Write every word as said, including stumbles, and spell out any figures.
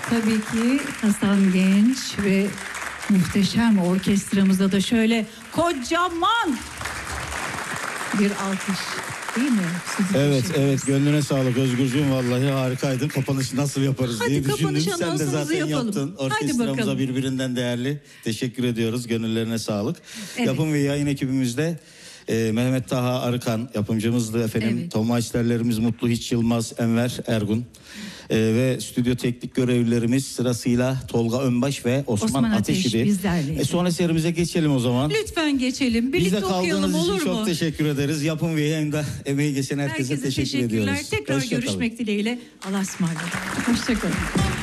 Tabii ki Hasan Genç ve muhteşem orkestramıza da şöyle kocaman bir alkış, değil mi? Sizi Evet teşekkür evet, gönlüne sağlık Özgürcüğüm, vallahi harikaydın. Kapanışı nasıl yaparız Hadi diye düşündüm. kapanış Sen de anonsumuzu zaten yapalım. yaptın. Hadi Orkestramıza bakalım. birbirinden değerli. Teşekkür ediyoruz. Gönüllerine sağlık. Evet. Yapım ve yayın ekibimizde e, Mehmet Taha Arıkan yapımcımızdı efendim. Evet. Tomaçlarlarımız Mutlu Hiç Yılmaz, Enver Ergun. E, ve stüdyo teknik görevlilerimiz sırasıyla Tolga Önbaş ve Osman, Osman Ateş Ateş idi. bizlerleydi. E, son eserimize geçelim o zaman. Lütfen geçelim. Bizde Birlikte okuyalım, kaldığınız için olur çok mu? teşekkür ederiz. Yapım ve yayında emeği geçen herkese, Herkese teşekkür teşekkürler. ediyoruz. Tekrar Hoşça kalın. görüşmek dileğiyle. Allah'a ısmarladık. Hoşçakalın.